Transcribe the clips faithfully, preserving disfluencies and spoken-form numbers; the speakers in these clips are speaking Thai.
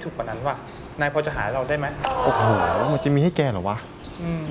ถึงกว่านั้นว่ะนายพอจะหาเราได้ไหมโอ้โหมันจะมีให้แกเหรอวะอืม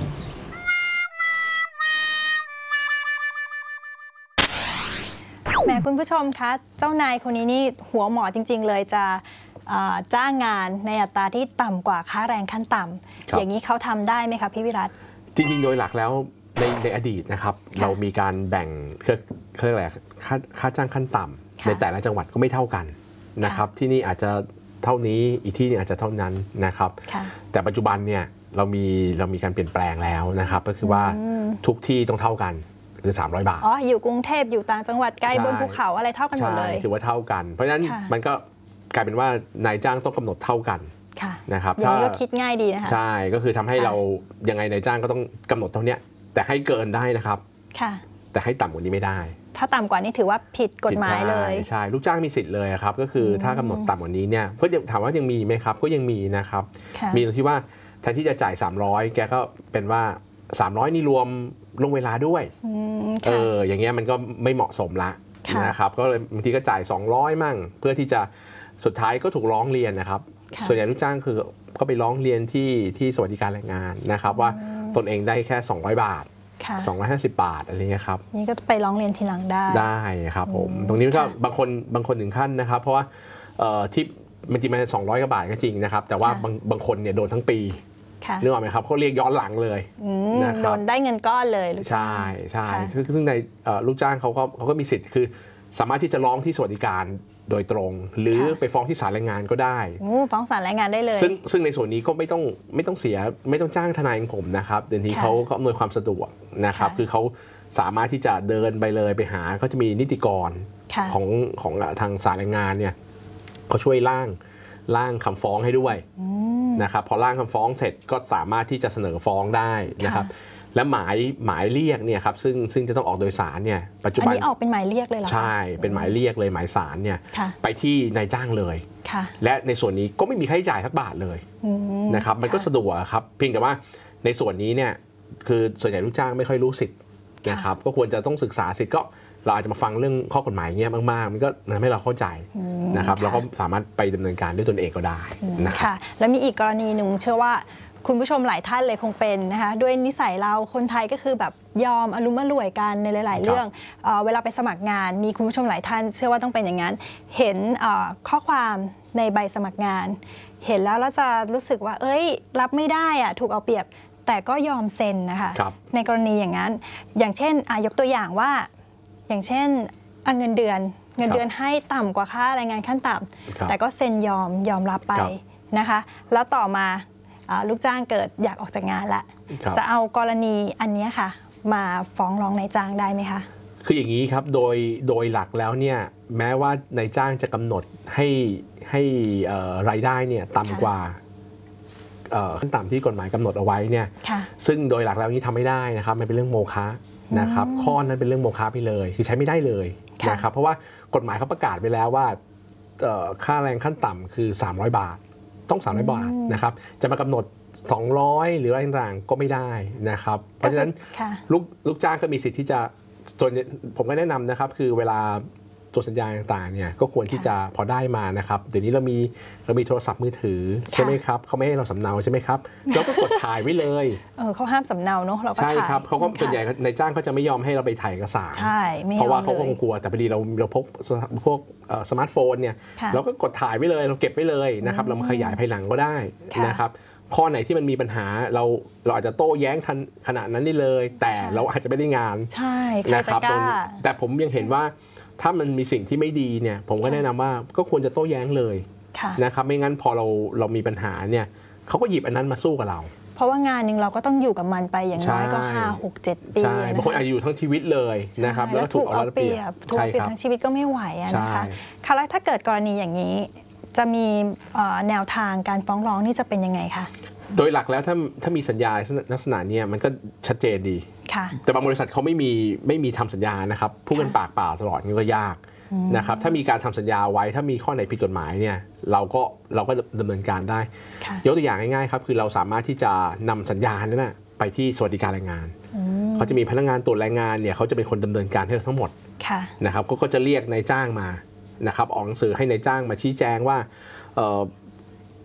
แหมคุณผู้ชมคะเจ้านายคนนี้นี่หัวหมอจริงๆเลยจะจ้างงานในอัตราที่ต่ำกว่าค่าแรงขั้นต่ำอย่างนี้เขาทำได้ไหมคะพี่วิรัตจริงๆโดยหลักแล้วในในอดีตนะครับเรามีการแบ่งเขาเรียกอะไรค่าค่าจ้างขั้นต่ำในแต่ละจังหวัดก็ไม่เท่ากันนะครับที่นี่อาจจะเท่านี้อีกที่นึงอาจจะเท่านั้นนะครับแต่ปัจจุบันเนี่ยเรามีเรามีการเปลี่ยนแปลงแล้วนะครับก็คือว่าทุกที่ต้องเท่ากันคือสามร้อยบาทอ๋ออยู่กรุงเทพอยู่ต่างจังหวัดไกลบนภูเขาอะไรเท่ากันหมดเลยถือว่าเท่ากันเพราะฉะนั้นมันก็กลายเป็นว่านายจ้างต้องกำหนดเท่ากันนะครับอย่างนี้ก็คิดง่ายดีนะคะใช่ก็คือทำให้เรายังไงนายจ้างก็ต้องกำหนดเท่านี้แต่ให้เกินได้นะครับแต่ให้ต่ำกว่านี้ไม่ได้ถ้าต่ำกว่านี้ถือว่าผิดกฎหมายเลยใช่ลูกจ้างมีสิทธิ์เลยครับก็คือถ้ากำหนดต่ำกว่านี้เนี่ยเพื่อถามว่ายังมีไหมครับก็ยังมีนะครับมีตรงที่ว่าแทนที่จะจ่ายสามร้อยแกก็เป็นว่าสามร้อยนี่รวมลงเวลาด้วยเอออย่างเงี้ยมันก็ไม่เหมาะสมละนะครับก็เลยบางทีก็จ่ายสองร้อยมั่งเพื่อที่จะสุดท้ายก็ถูกร้องเรียนนะครับส่วนใหญ่ลูกจ้างคือก็ไปร้องเรียนที่ที่สวัสดิการแรงงานนะครับว่าตนเองได้แค่สองร้อยบาทสองร้อยห้าสิบบาทอะไรเงี้ยครับนี่ก็ไปร้องเรียนทีหลังได้ได้ครับผมตรงนี้ก็บางคนบางคนถึงขั้นนะครับเพราะว่าที่มันจริงมันสองร้อยกว่าบาทก็จริงนะครับแต่ว่าบางบางคนเนี่ยโดนทั้งปีนึกออกไหมครับเขาเรียกย้อนหลังเลยโดนได้เงินก้อนเลยใช่ใช่ซึ่งในลูกจ้างเขาก็เขาก็มีสิทธิ์คือสามารถที่จะร้องที่สวัสดิการโดยตรงหรือไปฟ้องที่ศาลแรงงานก็ได้ฟ้องศาลแรงงานได้เลยซึ่งซึ่งในส่วนนี้ก็ไม่ต้องไม่ต้องเสียไม่ต้องจ้างทนายของผมนะครับเดี๋ยวนี้เขาก็อำนวยความสะดวกนะครับคือเขาสามารถที่จะเดินไปเลยไปหาเขาจะมีนิติกรของของทางศาลแรงงานเนี่ยเขาช่วยร่างร่างคำฟ้องให้ด้วยนะครับพอร่างคำฟ้องเสร็จก็สามารถที่จะเสนอฟ้องได้นะครับและหมายหมายเรียกเนี่ยครับซึ่งซึ่งจะต้องออกโดยสารเนี่ยปัจจุบันอันนี้ออกเป็นหมายเรียกเลยเหรอใช่เป็นหมายเรียกเลยหมายสารเนี่ยไปที่นายจ้างเลยและในส่วนนี้ก็ไม่มีค่าใช้จ่ายสักบาทเลยนะครับมันก็สะดวกครับเพียงแต่ว่าในส่วนนี้เนี่ยคือส่วนใหญ่ลูกจ้างไม่ค่อยรู้สิทธิ์นะครับก็ควรจะต้องศึกษาสิทธิ์ก็เราอาจจะมาฟังเรื่องข้อกฎหมายเงี้ยมากๆมันก็ทำให้เราเข้าใจนะครับเราก็สามารถไปดำเนินการด้วยตนเองก็ได้นะครับแล้วมีอีกกรณีหนึ่งเชื่อว่าคุณผู้ชมหลายท่านเลยคงเป็นนะคะด้วยนิสัยเราคนไทยก็คือแบบยอมอารมณ์อร่วยกันในหลายๆเรื่องเอ่อเวลาไปสมัครงานมีคุณผู้ชมหลายท่านเชื่อว่าต้องเป็นอย่างนั้นเห็นข้อความในใบสมัครงานเห็นแล้วเราจะรู้สึกว่าเอ้ยรับไม่ได้อะถูกเอาเปรียบแต่ก็ยอมเซ็นนะคะในกรณีอย่างนั้นอย่างเช่นยกตัวอย่างว่าอย่างเช่นเงินเดือนเงินเดือนให้ต่ำกว่าค่าแรงงานขั้นต่ำแต่ก็เซ็นยอมยอมรับไปนะคะแล้วต่อมาลูกจ้างเกิดอยากออกจากงานละจะเอากรณีอันนี้ค่ะมาฟ้องร้องนายจ้างได้ไหมคะคืออย่างนี้ครับโดยโดยหลักแล้วเนี่ยแม้ว่านายจ้างจะกำหนดให้ให้รายได้เนี่ยต่ำกว่าขั้นต่ำที่กฎหมายกำหนดเอาไว้เนี่ยซึ่งโดยหลักแล้วนี้ทำไม่ได้นะครับมันเป็นเรื่องโมฆะนะครับข้อนั้นเป็นเรื่องโมฆะไปเลยคือใช้ไม่ได้เลยนะครับเพราะว่ากฎหมายเขาประกาศไปแล้วว่าค่าแรงขั้นต่ำคือสามร้อยบาทต้องสามร้อยบาทนะครับจะมากำหนดสองร้อยหรืออะไรต่างๆก็ไม่ได้นะครับเพราะฉะนั้นลูกลูกจ้างก็มีสิทธิ์ที่จะผมก็แนะนำนะครับคือเวลาตัวสัญญาต่างๆเนี่ยก็ควรที่จะพอได้มานะครับเดี๋ยวนี้เรามีเรามีโทรศัพท์มือถือใช่ไหมครับเขาไม่ให้เราสำเนาใช่ไหมครับเราก็กดถ่ายไว้เลยเออเขาห้ามสำเนาเนาะเราก็ถ่ายใช่ครับเขาก็ส่วนใหญ่ในจ้างเขาจะไม่ยอมให้เราไปถ่ายเอกสารใช่เพราะว่าเขาก็คงกลัวแต่พอดีเราเราพกพวกสมาร์ทโฟนเนี่ยเราก็กดถ่ายไว้เลยเราเก็บไว้เลยนะครับเรามาขยายภายหลังก็ได้นะครับข้อไหนที่มันมีปัญหาเราเราอาจจะโต้แย้งทันขณะนั้นได้เลยแต่เราอาจจะไม่ได้งานใช่นะครับแต่ผมยังเห็นว่าถ้ามันมีสิ่งที่ไม่ดีเนี่ยผมก็แนะนำว่าก็ควรจะโต้แย้งเลยนะครับไม่งั้นพอเราเรามีปัญหาเนี่ยเขาก็หยิบอันนั้นมาสู้กับเราเพราะว่างานหนึ่งเราก็ต้องอยู่กับมันไปอย่างน้อยก็ห้าหกเจ็ดปีใช่บางคนอาจจะอยู่ทั้งชีวิตเลยนะครับแล้วถูกเอาเปรียบถูกเอาเปรียบทั้งชีวิตก็ไม่ไหวนะคะค่ะแล้วถ้าเกิดกรณีอย่างนี้จะมีแนวทางการฟ้องร้องนี่จะเป็นยังไงคะโดยหลักแล้วถ้าถ้ามีสัญญาลักษณะนี้มันก็ชัดเจนดีแต่บางบริษัทเขาไม่มีไม่มีทำสัญญานะครับพูดกันปากเปล่าตลอดนี่ก็ยากนะครับถ้ามีการทำสัญญาไว้ถ้ามีข้อไหนผิดกฎหมายเนี่ยเราก็เราก็ดำเนินการได้ยกตัวอย่างง่ายๆครับคือเราสามารถที่จะนำสัญญานั้นนะไปที่สวัสดิการแรงงานเขาจะมีพนักงานตรวจแรงงานเนี่ยเขาจะเป็นคนดำเนินการให้เราทั้งหมดนะครับก็จะเรียกนายจ้างมานะครับออกหนังสือให้นายจ้างมาชี้แจงว่า